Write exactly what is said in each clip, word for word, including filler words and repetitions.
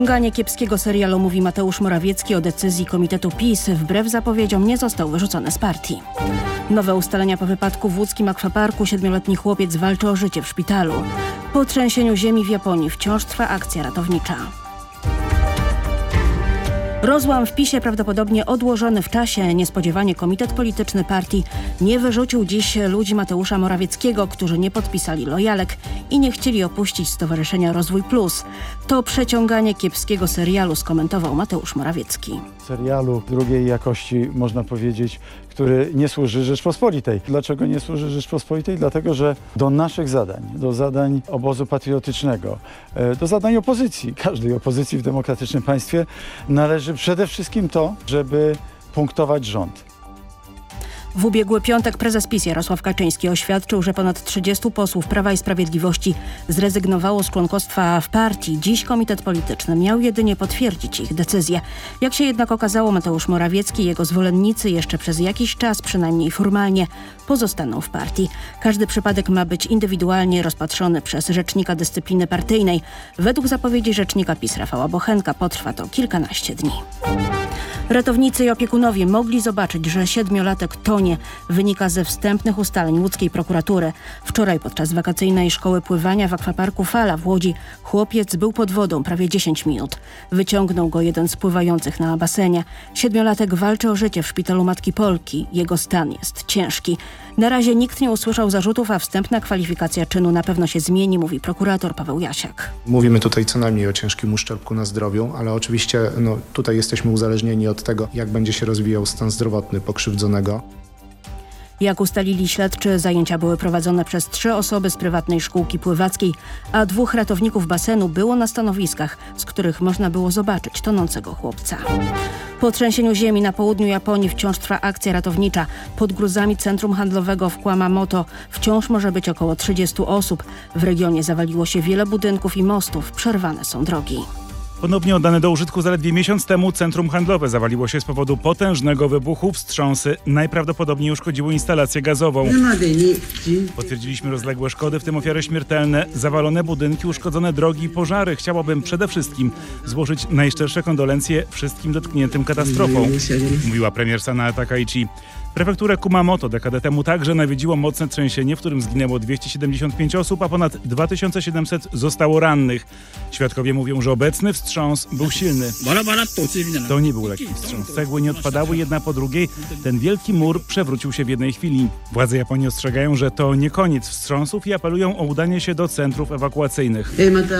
Przeciąganie kiepskiego serialu, mówi Mateusz Morawiecki o decyzji Komitetu PiS. Wbrew zapowiedziom nie został wyrzucony z partii. Nowe ustalenia po wypadku w łódzkim akwaparku. Siedmioletni chłopiec walczy o życie w szpitalu. Po trzęsieniu ziemi w Japonii wciąż trwa akcja ratownicza. Rozłam w PiSie prawdopodobnie odłożony w czasie. Niespodziewanie komitet polityczny partii nie wyrzucił dziś ludzi Mateusza Morawieckiego, którzy nie podpisali lojalek i nie chcieli opuścić Stowarzyszenia Rozwój Plus. To przeciąganie kiepskiego serialu, skomentował Mateusz Morawiecki. Serialu drugiej jakości, można powiedzieć, który nie służy Rzeczpospolitej. Dlaczego nie służy Rzeczpospolitej? Dlatego, że do naszych zadań, do zadań obozu patriotycznego, do zadań opozycji, każdej opozycji w demokratycznym państwie należy przede wszystkim to, żeby punktować rząd. W ubiegły piątek prezes PiS Jarosław Kaczyński oświadczył, że ponad trzydziestu posłów Prawa i Sprawiedliwości zrezygnowało z członkostwa w partii. Dziś komitet polityczny miał jedynie potwierdzić ich decyzję. Jak się jednak okazało, Mateusz Morawiecki i jego zwolennicy jeszcze przez jakiś czas, przynajmniej formalnie, pozostaną w partii. Każdy przypadek ma być indywidualnie rozpatrzony przez rzecznika dyscypliny partyjnej. Według zapowiedzi rzecznika PiS Rafała Bochenka potrwa to kilkanaście dni. Ratownicy i opiekunowie mogli zobaczyć, że siedmiolatek tonie. Wynika ze wstępnych ustaleń łódzkiej prokuratury. Wczoraj podczas wakacyjnej szkoły pływania w akwaparku Fala w Łodzi chłopiec był pod wodą prawie dziesięć minut. Wyciągnął go jeden z pływających na basenie. Siedmiolatek walczy o życie w szpitalu Matki Polki. Jego stan jest ciężki. Na razie nikt nie usłyszał zarzutów, a wstępna kwalifikacja czynu na pewno się zmieni, mówi prokurator Paweł Jasiak. Mówimy tutaj co najmniej o ciężkim uszczerbku na zdrowiu, ale oczywiście no, tutaj jesteśmy uzależnieni od tego, jak będzie się rozwijał stan zdrowotny pokrzywdzonego. Jak ustalili śledczy, zajęcia były prowadzone przez trzy osoby z prywatnej szkółki pływackiej, a dwóch ratowników basenu było na stanowiskach, z których można było zobaczyć tonącego chłopca. Po trzęsieniu ziemi na południu Japonii wciąż trwa akcja ratownicza. Pod gruzami centrum handlowego w Kumamoto wciąż może być około trzydziestu osób. W regionie zawaliło się wiele budynków i mostów. Przerwane są drogi. Ponownie oddane do użytku zaledwie miesiąc temu centrum handlowe zawaliło się z powodu potężnego wybuchu. Wstrząsy najprawdopodobniej uszkodziły instalację gazową. Potwierdziliśmy rozległe szkody, w tym ofiary śmiertelne, zawalone budynki, uszkodzone drogi i pożary. Chciałabym przede wszystkim złożyć najszczersze kondolencje wszystkim dotkniętym katastrofą, mówiła premier Sanaa Takaichi. Prefekturę Kumamoto dekadę temu także nawiedziło mocne trzęsienie, w którym zginęło dwieście siedemdziesiąt pięć osób, a ponad dwa tysiące siedemset zostało rannych. Świadkowie mówią, że obecny wstrząs był silny. To nie był lekki wstrząs. Cegły nie odpadały jedna po drugiej. Ten wielki mur przewrócił się w jednej chwili. Władze Japonii ostrzegają, że to nie koniec wstrząsów i apelują o udanie się do centrów ewakuacyjnych.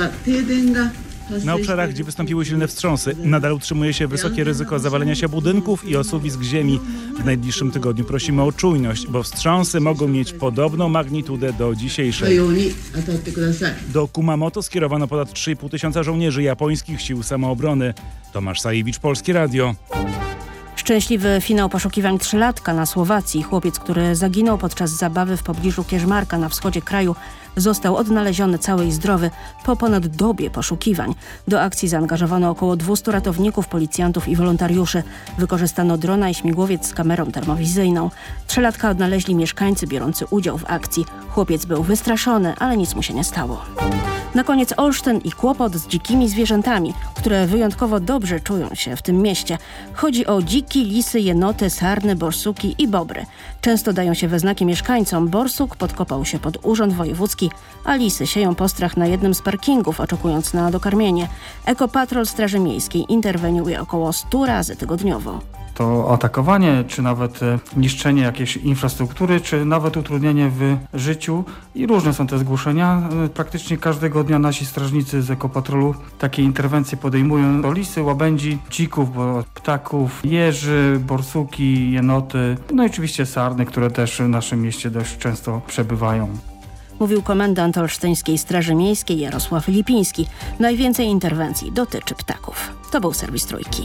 Na obszarach, gdzie wystąpiły silne wstrząsy, nadal utrzymuje się wysokie ryzyko zawalenia się budynków i osuwisk ziemi. W najbliższym tygodniu prosimy o czujność, bo wstrząsy mogą mieć podobną magnitudę do dzisiejszej. Do Kumamoto skierowano ponad trzy i pół tysiąca żołnierzy japońskich sił samoobrony. Tomasz Sajewicz, Polskie Radio. Szczęśliwy finał poszukiwań trzylatka na Słowacji. Chłopiec, który zaginął podczas zabawy w pobliżu Kierzmarka na wschodzie kraju, został odnaleziony cały i zdrowy po ponad dobie poszukiwań. Do akcji zaangażowano około dwustu ratowników, policjantów i wolontariuszy. Wykorzystano drona i śmigłowiec z kamerą termowizyjną. Trzylatka odnaleźli mieszkańcy biorący udział w akcji. Chłopiec był wystraszony, ale nic mu się nie stało. Na koniec Olsztyn i kłopot z dzikimi zwierzętami, które wyjątkowo dobrze czują się w tym mieście. Chodzi o dziki, lisy, jenoty, sarny, borsuki i bobry. Często dają się we znaki mieszkańcom. Borsuk podkopał się pod urząd wojewódzki, a lisy sieją postrach na jednym z parkingów, oczekując na dokarmienie. Ekopatrol Straży Miejskiej interweniuje około stu razy tygodniowo. To atakowanie, czy nawet niszczenie jakiejś infrastruktury, czy nawet utrudnienie w życiu i różne są te zgłoszenia. Praktycznie każdego dnia nasi strażnicy z Ekopatrolu takie interwencje podejmują. To lisy, łabędzi, dzików, bo ptaków, jeży, borsuki, jenoty, no i oczywiście sarny, które też w naszym mieście dość często przebywają. Mówił komendant Olsztyńskiej Straży Miejskiej Jarosław Lipiński. Najwięcej interwencji dotyczy ptaków. To był serwis Trójki.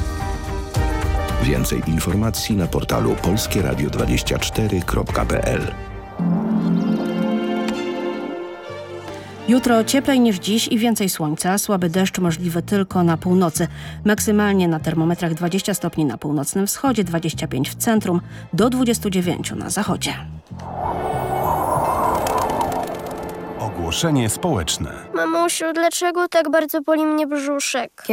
Więcej informacji na portalu polskie radio dwadzieścia cztery kropka p l. Jutro cieplej niż dziś i więcej słońca. Słaby deszcz możliwy tylko na północy. Maksymalnie na termometrach dwadzieścia stopni na północnym wschodzie, dwadzieścia pięć w centrum, do dwudziestu dziewięciu na zachodzie. Ogłoszenie społeczne. Mamusiu, dlaczego tak bardzo boli mnie brzuszek?